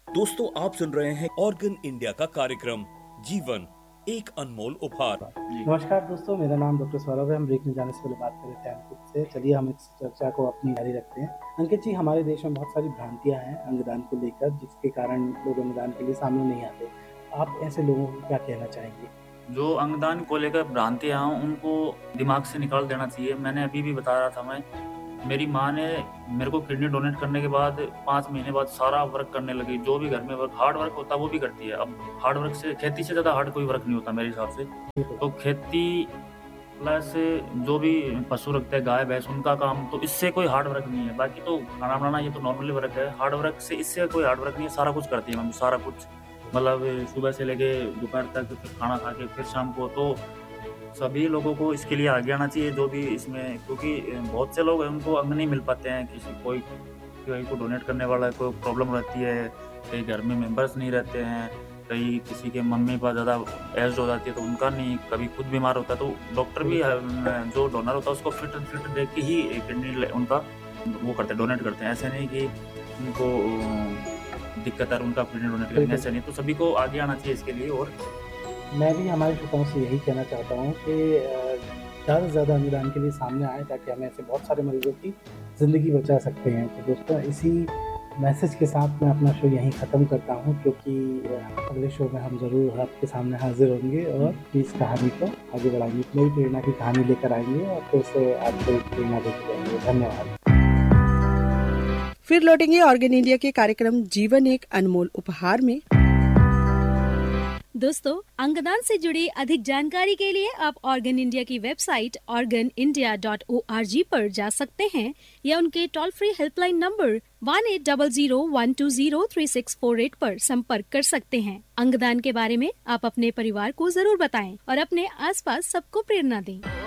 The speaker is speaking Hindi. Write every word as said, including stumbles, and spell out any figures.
दोस्तों, आप सुन रहे हैं ऑर्गन इंडिया का कार्यक्रम जीवन एक अनमोल उपहार। नमस्कार दोस्तों, मेरा नाम डॉक्टर सौरभ है। हम ब्रेक में जाने से पहले बात कर रहे थे अंकित से। चलिए हम इस चर्चा को अपनी जारी रखते हैं। अंकित जी, हमारे देश में बहुत सारी भ्रांतियां हैं अंगदान को लेकर, जिसके कारण लोग अंगदान के लिए सामने नहीं आते। आप ऐसे लोगों को क्या कहना चाहेंगे? जो अंगदान को लेकर भ्रांतियां हैं उनको दिमाग से निकाल देना चाहिए। मैंने अभी भी बता रहा था, मैं मेरी माँ ने मेरे को किडनी डोनेट करने के बाद पाँच महीने बाद सारा वर्क करने लगी। जो भी घर में वर्क हार्ड वर्क होता है वो भी करती है। अब हार्ड वर्क से, खेती से ज़्यादा हार्ड कोई वर्क नहीं होता मेरे हिसाब से। तो खेती प्लस जो भी पशु रखते हैं, गाय भैंस, उनका काम, तो इससे कोई हार्ड वर्क नहीं है। बाकी तो खाना बनाना ये तो नॉर्मली वर्क है। हार्ड वर्क से इससे कोई हार्ड वर्क नहीं है। सारा कुछ करती है मम्मी, सारा कुछ, मतलब सुबह से लेके दोपहर तक, फिर खाना खा के फिर शाम को। तो सभी लोगों को इसके लिए आगे आना चाहिए, जो भी इसमें, क्योंकि बहुत से लोग हैं उनको अंग नहीं मिल पाते हैं। किसी कोई कोई को डोनेट करने वाला कोई प्रॉब्लम रहती है, कई घर में मेंबर्स नहीं रहते हैं, कई किसी के मम्मी पापा ज़्यादा एज हो जाती है तो उनका नहीं, कभी खुद बीमार होता है। तो डॉक्टर भी जो डोनर होता है उसको फिट फिट देख के ही किडनी उनका वो करते हैं, डोनेट करते हैं। ऐसे नहीं कि उनको दिक्कत है उनका किडनी डोनेट करेंगे, ऐसे नहीं। तो सभी को आगे आना चाहिए इसके लिए। और मैं भी हमारे श्रोताओं से यही कहना चाहता हूँ कि ज़्यादा से ज़्यादा अंगदान के लिए सामने आए, ताकि हम ऐसे बहुत सारे मरीजों की ज़िंदगी बचा सकते हैं। तो दोस्तों, इसी मैसेज के साथ मैं अपना शो यहीं ख़त्म करता हूँ, क्योंकि अगले शो में हम ज़रूर आपके सामने हाजिर होंगे और इस कहानी को आगे बढ़ाएंगे, नई प्रेरणा की कहानी लेकर आएंगे और फिर से आपको प्रेरणा देते जाएंगे। धन्यवाद। फिर लौटेंगे ऑर्गन इंडिया के कार्यक्रम जीवन एक अनमोल उपहार में। दोस्तों, अंगदान से जुड़ी अधिक जानकारी के लिए आप ऑर्गन इंडिया की website organ India dot O R G पर जा सकते हैं या उनके toll free helpline number one eight double zero one two zero three six four eight पर संपर्क कर सकते हैं। अंगदान के बारे में आप अपने परिवार को जरूर बताएं और अपने आसपास सबको प्रेरणा दें।